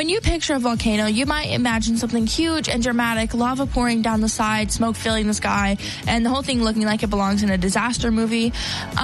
When you picture a volcano, you might imagine something huge and dramatic, lava pouring down the side, smoke filling the sky, and the whole thing looking like it belongs in a disaster movie.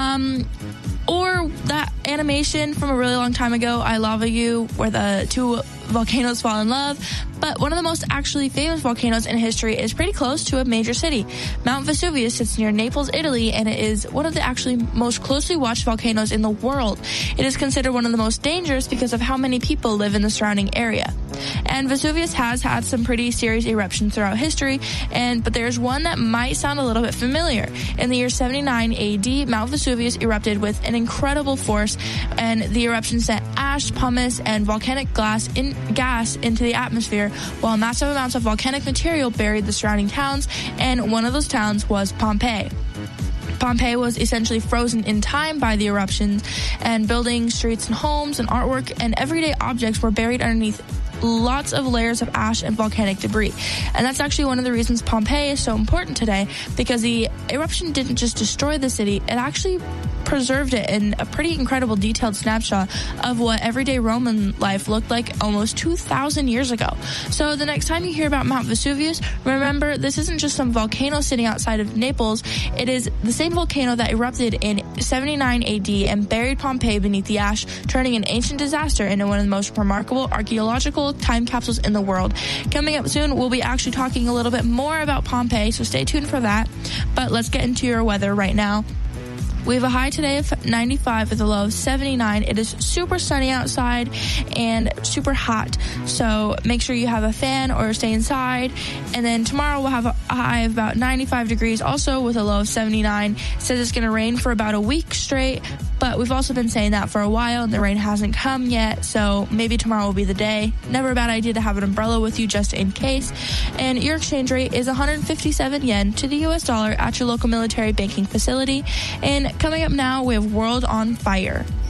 Or that animation from a really long time ago, I Lava You, where the two volcanoes fall in love. But one of the most actually famous volcanoes in history is pretty close to a major city. Mount Vesuvius sits near Naples, Italy, and it is one of the actually most closely watched volcanoes in the world. It is considered one of the most dangerous because of how many people live in the surrounding area. And Vesuvius has had some pretty serious eruptions throughout history, but there's one that might sound a little bit familiar. In the year 79 AD, Mount Vesuvius erupted with an incredible force, and the eruption sent ash, pumice, and volcanic gas into the atmosphere, while massive amounts of volcanic material buried the surrounding towns, and one of those towns was Pompeii. Pompeii was essentially frozen in time by the eruptions, and buildings, streets, and homes, and artwork, and everyday objects were buried underneath lots of layers of ash and volcanic debris. And that's actually one of the reasons Pompeii is so important today, because the eruption didn't just destroy the city, it actually preserved it in a pretty incredible detailed snapshot of what everyday Roman life looked like almost 2,000 years ago. So the next time you hear about Mount Vesuvius, remember this isn't just some volcano sitting outside of Naples. It is the same volcano that erupted in 79 AD and buried Pompeii beneath the ash, turning an ancient disaster into one of the most remarkable archaeological time capsules in the world. Coming up soon, we'll be actually talking a little bit more about Pompeii, so stay tuned for that. But let's get into your weather right now. We have a high today of 95 with a low of 79. It is super sunny outside and super hot, so make sure you have a fan or stay inside. And then tomorrow we'll have a high of about 95 degrees, also with a low of 79. It says it's going to rain for about a week straight, but we've also been saying that for a while, and the rain hasn't come yet, so maybe tomorrow will be the day. Never a bad idea to have an umbrella with you just in case. And your exchange rate is 157 yen to the U.S. dollar at your local military banking facility. And coming up now, we have World on Fire.